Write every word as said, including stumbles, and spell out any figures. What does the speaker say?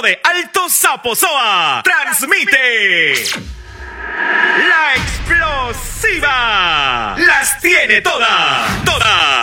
de Alto Saposoa transmite La Explosiva. Las tiene todas, todas.